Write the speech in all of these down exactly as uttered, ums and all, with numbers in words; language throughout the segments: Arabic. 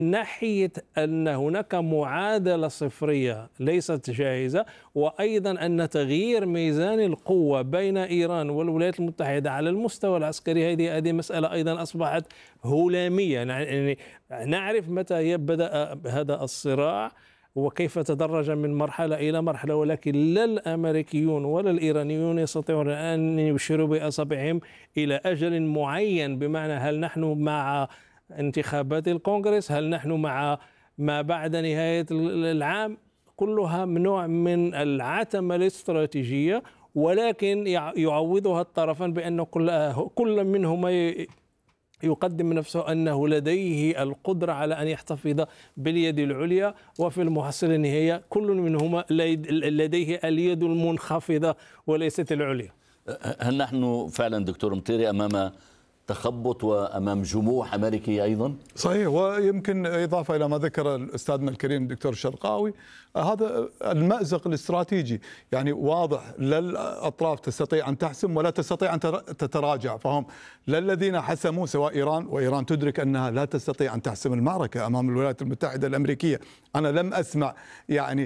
ناحية أن هناك معادلة صفرية ليست جاهزة، وأيضا أن تغيير ميزان القوة بين إيران والولايات المتحدة على المستوى العسكري هذه هذه مسألة أيضا أصبحت هلامية. يعني نعرف متى بدأ هذا الصراع وكيف تدرج من مرحلة إلى مرحلة، ولكن لا الأمريكيون ولا الإيرانيون يستطيعون أن يشيروا بأصابعهم إلى أجل معين، بمعنى هل نحن مع انتخابات الكونغرس، هل نحن مع ما بعد نهاية العام. كلها نوع من العتمة الاستراتيجية، ولكن يعوضها الطرفان بأن كل كل منهما يقدم نفسه أنه لديه القدرة على أن يحتفظ باليد العليا، وفي المحصلة النهائية كل منهما لديه اليد المنخفضة وليست العليا. هل نحن فعلا دكتور مطيري أمام تخبط وأمام جموح أمريكي أيضا؟ صحيح، ويمكن إضافة إلى ما ذكر أستاذنا الكريم الدكتور الشرقاوي، هذا المأزق الاستراتيجي يعني واضح، لا الأطراف تستطيع أن تحسم ولا تستطيع أن تتراجع، فهم لا الذين حسموا سواء إيران، وإيران تدرك أنها لا تستطيع أن تحسم المعركة أمام الولايات المتحدة الأمريكية. أنا لم أسمع يعني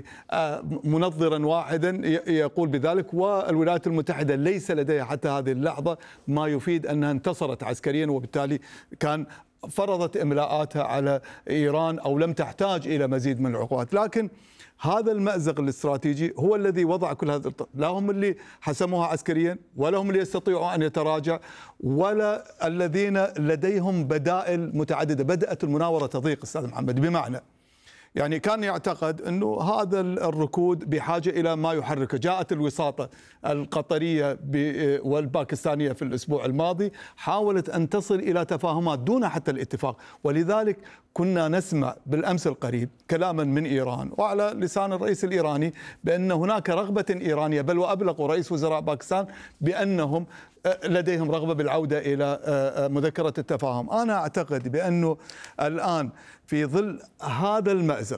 منظرا واحدا يقول بذلك، والولايات المتحدة ليس لديها حتى هذه اللحظة ما يفيد أنها انتصرت عسكريا، وبالتالي كان فرضت إملاءاتها على إيران أو لم تحتاج إلى مزيد من العقوبات. لكن هذا المأزق الاستراتيجي هو الذي وضع كل هذا، لا هم اللي حسموها عسكريا، ولا هم اللي يستطيعوا أن يتراجع، ولا الذين لديهم بدائل متعددة. بدأت المناورة تضيق أستاذ محمد، بمعنى يعني كان يعتقد أنه هذا الركود بحاجة إلى ما يحركه. جاءت الوساطة القطرية والباكستانية في الأسبوع الماضي، حاولت أن تصل إلى تفاهمات دون حتى الاتفاق، ولذلك كنا نسمع بالأمس القريب كلاما من إيران وعلى لسان الرئيس الإيراني بأن هناك رغبة إيرانية، بل وأبلغوا رئيس وزراء باكستان بأنهم لديهم رغبة بالعودة إلى مذكرة التفاهم. أنا أعتقد بأنه الآن في ظل هذا المأزق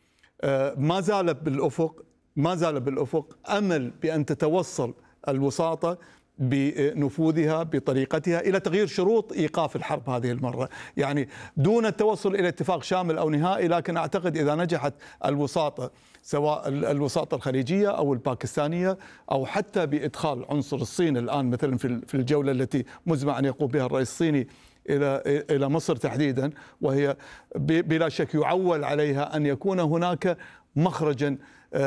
ما زال بالأفق ما زال بالأفق أمل بأن تتوصل الوساطة بنفوذها بطريقتها إلى تغيير شروط إيقاف الحرب هذه المرة، يعني دون التوصل إلى اتفاق شامل أو نهائي. لكن أعتقد إذا نجحت الوساطة، سواء الوساطة الخليجية أو الباكستانية، أو حتى بإدخال عنصر الصين الآن مثلا في الجولة التي مزمع أن يقوم بها الرئيس الصيني إلى إلى مصر تحديدا، وهي بلا شك يعول عليها أن يكون هناك مخرجا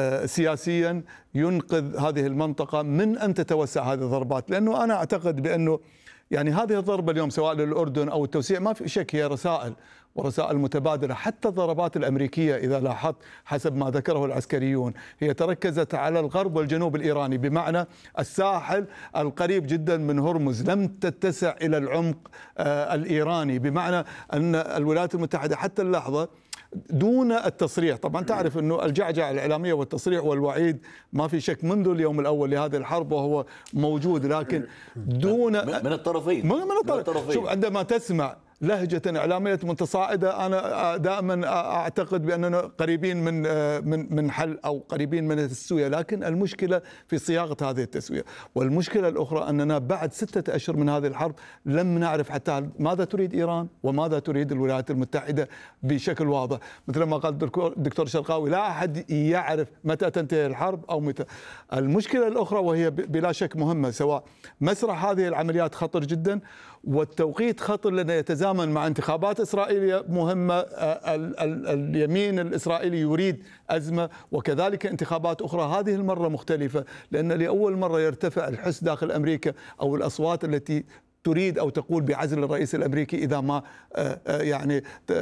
سياسيا ينقذ هذه المنطقة من أن تتوسع هذه الضربات. لأنه أنا أعتقد بأنه يعني هذه الضربة اليوم سواء للأردن أو التوسيع ما في شك هي رسائل ورسائل متبادلة. حتى الضربات الأمريكية إذا لاحظت حسب ما ذكره العسكريون هي تركزت على الغرب والجنوب الإيراني، بمعنى الساحل القريب جدا من هرمز، لم تتسع إلى العمق الإيراني، بمعنى أن الولايات المتحدة حتى اللحظة دون التصريح، طبعا تعرف أنه الجعجعة الإعلامية والتصريح والوعيد ما في شك منذ اليوم الأول لهذه الحرب وهو موجود، لكن دون من الطرفين من الطرفين. شوف، عندما تسمع لهجة إعلامية متصاعدة أنا دائما أعتقد بأننا قريبين من من من حل أو قريبين من التسوية، لكن المشكلة في صياغة هذه التسوية. والمشكلة الأخرى أننا بعد ستة أشهر من هذه الحرب لم نعرف حتى ماذا تريد إيران وماذا تريد الولايات المتحدة بشكل واضح. مثل ما قال الدكتور شرقاوي، لا أحد يعرف متى تنتهي الحرب أو متى. المشكلة الأخرى وهي بلا شك مهمة، سواء مسرح هذه العمليات خطر جدا، والتوقيت خطر لأنه يتزامن مع انتخابات إسرائيلية مهمة. ال ال اليمين الإسرائيلي يريد أزمة، وكذلك انتخابات أخرى هذه المرة مختلفة، لأن لأول مرة يرتفع الحس داخل أمريكا أو الأصوات التي تريد أو تقول بعزل الرئيس الأمريكي إذا ما يعني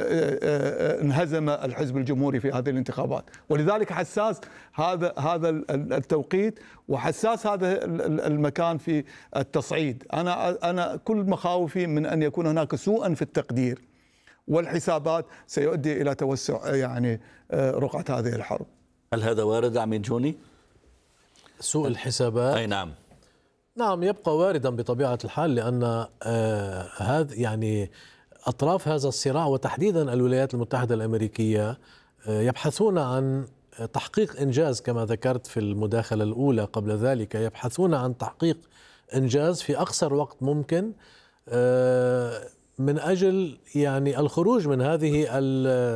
انهزم الحزب الجمهوري في هذه الانتخابات. ولذلك حساس هذا هذا التوقيت، وحساس هذا المكان في التصعيد. أنا أنا كل مخاوفي من أن يكون هناك سوءا في التقدير والحسابات سيؤدي إلى توسع يعني رقعة هذه الحرب. هل هذا وارد عميد جوني؟ سوء الحسابات؟ أي نعم. نعم، يبقى واردا بطبيعة الحال، لأن آه هذا يعني أطراف هذا الصراع وتحديدا الولايات المتحدة الأمريكية آه يبحثون عن تحقيق إنجاز، كما ذكرت في المداخلة الأولى قبل ذلك، يبحثون عن تحقيق إنجاز في أقصر وقت ممكن آه من أجل يعني الخروج من هذه